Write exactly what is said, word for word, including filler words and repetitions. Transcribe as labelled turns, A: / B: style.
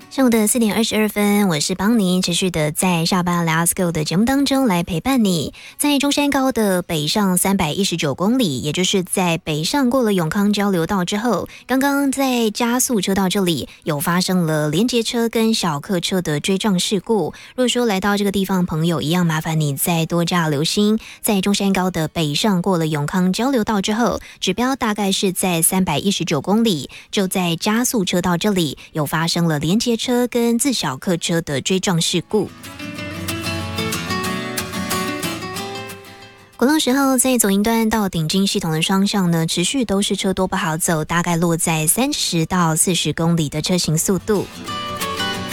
A: 上午的四点二十二分，我是邦尼，持续的在下班 Let's Go 的节目当中来陪伴你。在中山高的北上三百一十九公里，也就是在北上过了永康交流道之后，刚刚在加速车道这里有发生了连结车跟小客车的追撞事故。如果说来到这个地方朋友，一样麻烦你再多加留心，在中山高的北上过了永康交流道之后，指标大概是在三百一十九公里，就在加速车道这里有发生了连结车跟自小客车的追撞事故。国道十号在左营段到顶金系统的双向呢，持续都是车多不好走，大概落在三十到四十公里的车行速度。